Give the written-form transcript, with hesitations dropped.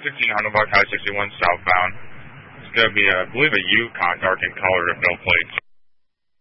1600 block, High 61 southbound. It's going to be, I believe, a Yukon, dark in color with no plates.